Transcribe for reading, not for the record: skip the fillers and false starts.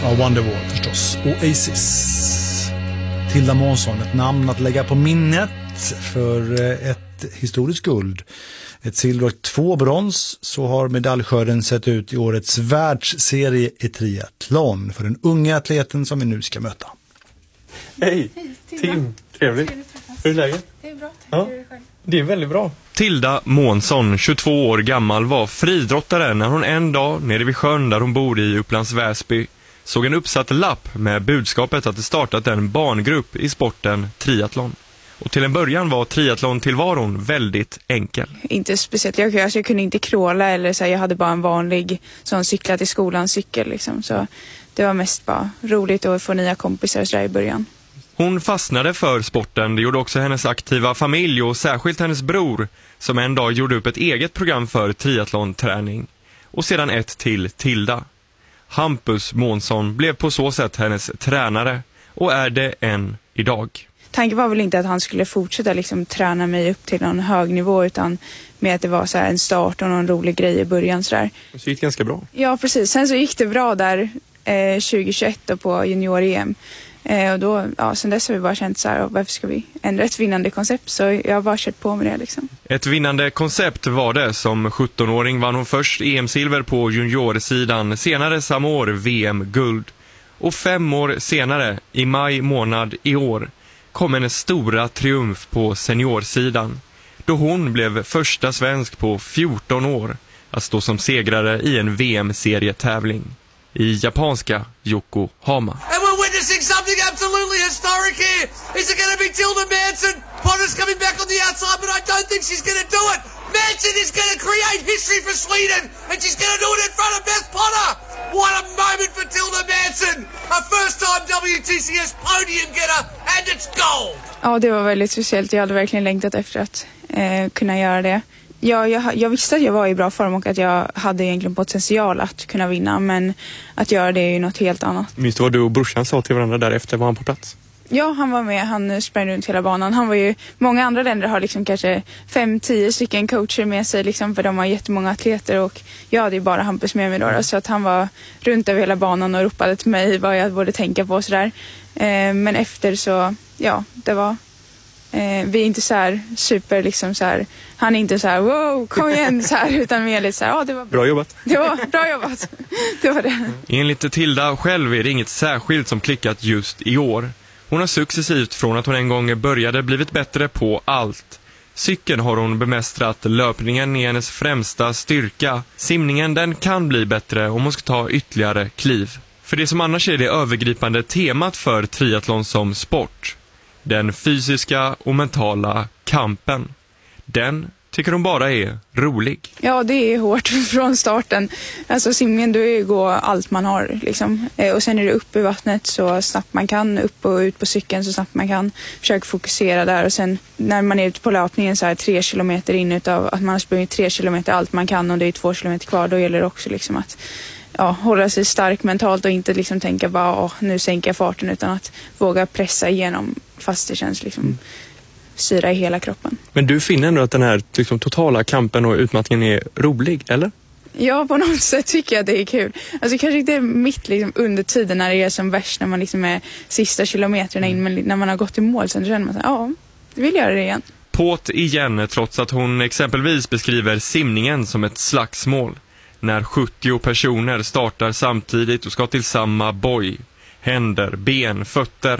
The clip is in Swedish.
Ja, Wonderwall förstås. Oasis. Tilda Månsson, ett namn att lägga på minnet för ett historiskt guld. Ett silver och 2 brons, så har medaljskörden sett ut i årets världsserie i triathlon för den unga atleten som vi nu ska möta. Hej, Tim. Trevligt. Hur är läget? Det är bra, tack. Ja. Hur är det själv? Det är väldigt bra. Tilda Månsson, 22 år gammal, var friidrottare när hon en dag nere vid sjön där hon bor i Upplands Väsby såg en uppsatt lapp med budskapet att det startat en barngrupp i sporten triathlon. Och till en början var triathlon-tillvaron väldigt enkel. Inte speciellt. Jag kunde inte kråla eller så. Jag hade bara en vanlig sån cykla till skolan cykel liksom. Så det var mest bara roligt att få nya kompisar så där i början. Hon fastnade för sporten, det gjorde också hennes aktiva familj och särskilt hennes bror som en dag gjorde upp ett eget program för triathlonträning. Och sedan ett till Tilda. Hampus Månsson blev på så sätt hennes tränare och är det än idag. Tanken var väl inte att han skulle fortsätta liksom träna mig upp till någon hög nivå utan med att det var så här en start och någon rolig grej i början så där. Så det gick ganska bra. Ja, precis. Sen så gick det bra där 2021 då på junior-EM. Och då, ja, sen dess har vi bara känt så här, varför ska vi ändra ett vinnande koncept? Så jag har bara kört på med det liksom. Ett vinnande koncept var det. Som 17-åring vann hon först EM-silver på juniorsidan, senare samma år VM-guld. Och 5 år senare, i maj månad i år, kom hennes stora triumf på seniorsidan. Då hon blev första svensk på 14 år att stå som segrare i en VM-serietävling i japanska Yokohama. Witnessing something absolutely historic here. Is it going to be Tilda Manson? Potter's coming back on the outside, but I don't think she's going to do it. Manson is going to create history for Sweden, and she's going to do it in front of Beth Potter. What a moment for Tilda Manson. A first-time WTCS podium getter, and it's gold. Ja, det var väldigt speciellt. Jag hade verkligen längtat efter att kunna göra det. Jag visste att jag var i bra form och att jag hade egentligen potential att kunna vinna, men att göra det är ju något helt annat. Minns du vad du och brorsan sa till varandra därefter? Var han på plats? Ja, han var med. Han sprang runt hela banan. Han var ju, många andra länder har liksom kanske 5-10 stycken coacher med sig liksom, för de har jättemånga atleter och jag hade ju bara Hampus med mig då. Så att han var runt över hela banan och ropade till mig vad jag borde tänka på och sådär. Men efter så, ja, det var... vi är inte så här super liksom så här, han är inte så här wow, kom igen så här, utan vi är lite så här, ja, det var bra jobbat. Det var bra jobbat. Det var det. Enligt Tilda själv är det inget särskilt som klickat just i år. Hon har successivt från att hon en gång började blivit bättre på allt. Cykeln har hon bemästrat, löpningen är hennes främsta styrka. Simningen, den kan bli bättre om hon ska ta ytterligare kliv. För det som annars är det övergripande temat för triathlon som sport. Den fysiska och mentala kampen. Den tycker hon bara är rolig. Ja, det är hårt från starten. Alltså simningen, då är det gå allt man har liksom. Och sen är det upp i vattnet så snabbt man kan, upp och ut på cykeln så snabbt man kan. Försöka fokusera där och sen när man är ute på löpningen så här 3 kilometer in utav att man har sprungit 3 kilometer allt man kan och det är 2 kilometer kvar, då gäller det också liksom att hålla sig stark mentalt och inte liksom tänka bara nu sänker jag farten, utan att våga pressa igenom fast det känns liksom syra i hela kroppen. Men du finner ändå att den här liksom, totala kampen och utmattningen är rolig, eller? Ja, på något sätt tycker jag att det är kul. Alltså kanske inte mitt liksom, under tiden när det är som värst, när man liksom är sista kilometerna in, men när man har gått i mål så känner man så här, jag vill göra det igen. Påt igen, trots att hon exempelvis beskriver simningen som ett slagsmål. När 70 personer startar samtidigt och ska till samma boj. Händer, ben, fötter.